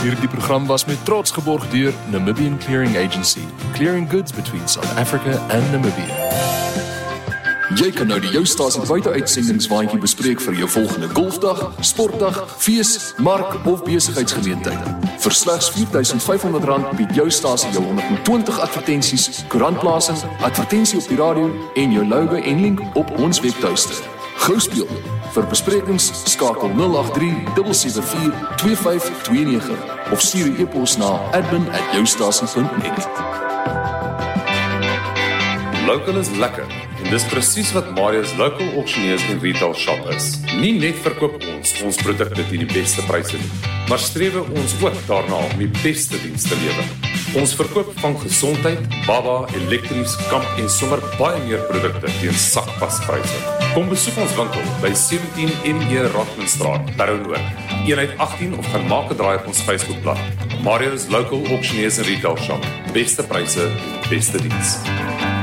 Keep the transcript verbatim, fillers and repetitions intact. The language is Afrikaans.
Hierdie program was met trots geborg deur Namibian Clearing Agency, clearing goods between South Africa and Namibia. Jy kan nou die jou stasie buite-uitsendingswaandjie bespreek vir jou volgende golfdag, sportdag, fees, mark of besigheidsgeleenthede. Vir slegs vier duisend vyf honderd rand bied jou stasie jou honderd twintig advertensies, koerantplasing, advertensie op die radio en jou logo en link op ons webtuiste. Gou speel. Vir besprekings skakel nul agt drie sewe sewe vier twee vyf twee nege of stuur 'n e-pos na admin at joustasie punt net. Local is lekker. En dis presies wat Marius Local Auctioneers en Retail Shop is. Nie net verkoop ons ons produkte teen die beste pryse nie, maar streef ons ook daarna om die beste diens te lewer. Ons verkoop van gesondheid, baba, elektries, kamp en sommer baie meer produkte teen sakpaspryse. Kom besoek ons winkel by sewentien N E Rockmanstraat, Barrow-Noord, eenheid agttien of gaan maak 'n draai op ons Facebookblad. Marius Local Auctioneers en Retail Shop. Beste pryse, beste diens.